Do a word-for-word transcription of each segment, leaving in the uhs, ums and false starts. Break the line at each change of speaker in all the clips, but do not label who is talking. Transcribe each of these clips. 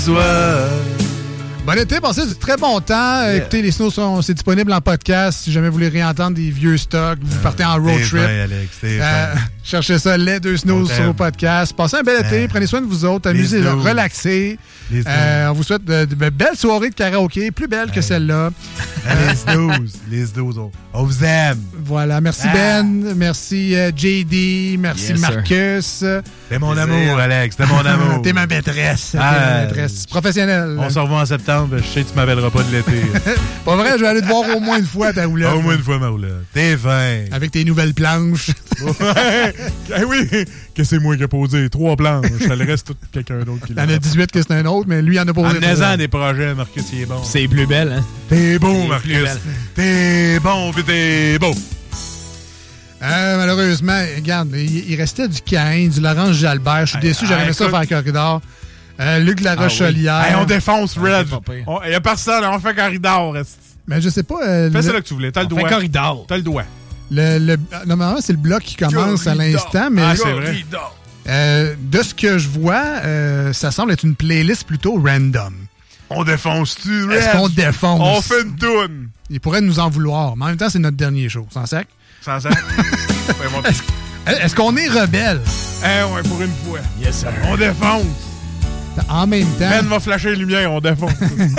Bon été, passez du très bon temps. Yeah. Écoutez, les snows sont c'est disponible en podcast. Si jamais vous voulez réentendre des vieux stocks, vous euh, partez en road trip.
Fin, Alex,
euh, cherchez ça, les deux snows sur le podcast. Passez un bel été, euh, prenez soin de vous autres, amusez, relaxez. Euh, on vous souhaite de, de, de belles soirées de karaoké, plus belles hey. que celle-là.
Les snooze, les snooze, on, on vous aime.
Voilà, merci ah. Ben, merci euh, J D, merci yes, Marcus.
T'es mon amour, Alex, t'es mon amour.
T'es ma maîtresse, ah. t'es ma maîtresse professionnelle.
On se revoit en septembre, je sais que tu m'appelleras pas de l'été.
Pas vrai, je vais aller te voir au moins une fois à ta roulotte.
Au moins une fois ma roulotte. T'es fin.
Avec tes nouvelles planches.
Ouais. Eh oui, que c'est moi qui ai posé trois planches. Ça le reste tout quelqu'un d'autre qui l'a.
Il y en a dix-huit que c'est un autre, mais lui, il en a posé
trois. En des projets, Marcus, il est bon.
C'est plus belle, hein?
T'es bon, Marcus. T'es bon, pis t'es beau.
Euh, malheureusement, regarde, il, il restait du Caïn, du Laurence Jalbert. Je suis déçu, j'aurais aimé ça faire corridor. Euh, Luc Larochelière.
Ah oui. Hey, on défonce, Red. Il n'y a personne, on fait corridor.
Mais je sais pas. Euh,
Fais le... ça là que tu voulais. T'as le doigt.
Fait corridor.
T'as le doigt.
Le, le... Normalement, c'est le bloc qui commence corridor. À l'instant, mais.
Ah, c'est vrai.
Euh, de ce que je vois, euh, ça semble être une playlist plutôt random.
On défonce-tu, Red?
Est-ce qu'on défonce?
On fait une toune.
Il pourrait nous en vouloir, mais en même temps, c'est notre dernier show. Sans sac?
Sans sac?
Est-ce, est-ce qu'on est rebelle?
Eh ouais, pour une fois.
Yes, sir.
On défonce.
En même temps...
Ben va flasher les lumières, on défonce.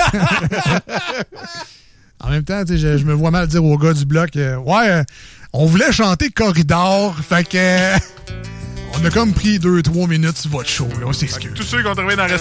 En même temps, je, je me vois mal dire au gars du bloc, euh, ouais, euh, on voulait chanter Corridor, fait que... Euh, on a comme pris deux trois minutes sur votre show, là, on s'excuse.
Tous ceux qui ont travaillé dans le